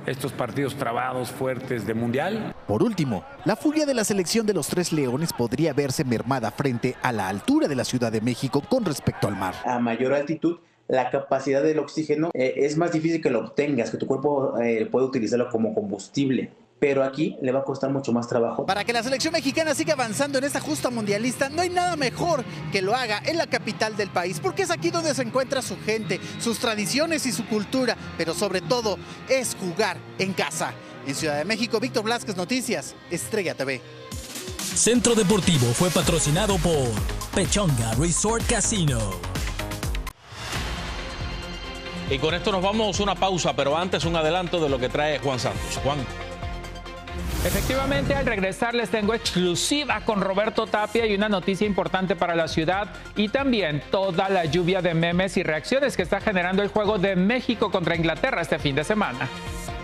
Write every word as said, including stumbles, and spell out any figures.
estos partidos trabados, fuertes de Mundial. Por último, la furia de la selección de los Tres Leones podría verse mermada frente a la altura de la Ciudad de México con respecto al mar. A mayor altitud, la capacidad del oxígeno eh, es más difícil que lo obtengas, que tu cuerpo eh, pueda utilizarlo como combustible. Pero aquí le va a costar mucho más trabajo. Para que la selección mexicana siga avanzando en esta justa mundialista, no hay nada mejor que lo haga en la capital del país, porque es aquí donde se encuentra su gente, sus tradiciones y su cultura, pero sobre todo es jugar en casa. En Ciudad de México, Víctor Blázquez, Noticias, Estrella T V. Centro Deportivo fue patrocinado por Pechonga Resort Casino. Y con esto nos vamos a una pausa, pero antes un adelanto de lo que trae Juan Santos. Juan. Efectivamente, al regresar les tengo exclusiva con Roberto Tapia y una noticia importante para la ciudad y también toda la lluvia de memes y reacciones que está generando el juego de México contra Inglaterra este fin de semana.